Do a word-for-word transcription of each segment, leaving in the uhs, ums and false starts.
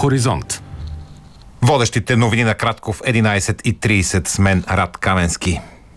Хоризонт. Водещите новини на кратко в единайсет и трийсет с мен Рад Каменски.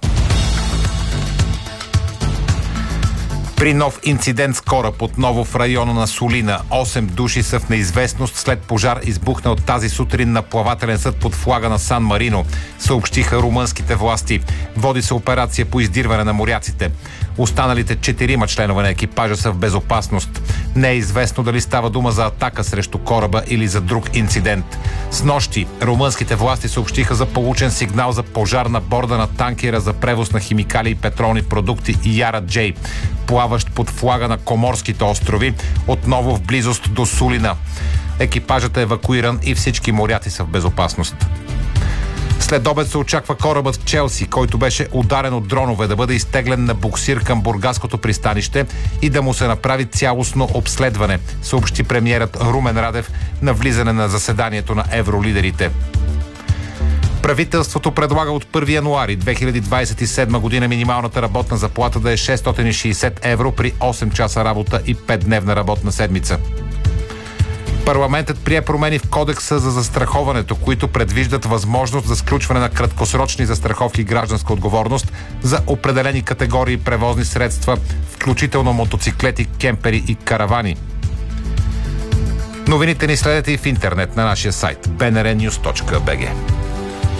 При нов инцидент с кораб отново в района на Сулина, осем души са в неизвестност след пожар, избухнал тази сутрин на плавателен съд под флага на Сан Марино, съобщиха румънските власти. Води се операция по издирване на моряците. Останалите четирима членове на екипажа са в безопасност. Не е известно дали става дума за атака срещу кораба или за друг инцидент. С нощи румънските власти съобщиха за получен сигнал за пожар на борда на танкера за превоз на химикали и петролни продукти Яра Джей, плаващ под флага на Коморските острови, отново в близост до Сулина. Екипажът е евакуиран и всички моряци са в безопасност. След обед се очаква корабът Челси, който беше ударен от дронове, да бъде изтеглен на буксир към бургаското пристанище и да му се направи цялостно обследване, съобщи премиерът Румен Радев на влизане на заседанието на евролидерите. Правителството предлага от първи януари две хиляди двайсет и седма година минималната работна заплата да е шестстотин и шейсет евро при осем часа работа и петдневна работна седмица. Парламентът прие промени в Кодекса за застраховането, които предвиждат възможност за сключване на краткосрочни застраховки гражданска отговорност за определени категории превозни средства, включително мотоциклети, кемпери и каравани. Новините ни следете и в интернет на нашия сайт би ен ар нюз точка би джи.